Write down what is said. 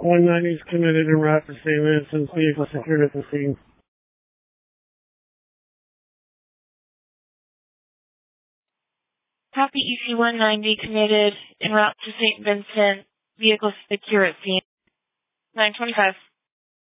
190 is committed en route for St. Vincent's. Vehicle secured at the scene. Copy EC 190 committed en route to St. Vincent. Vehicle secure at scene. 925.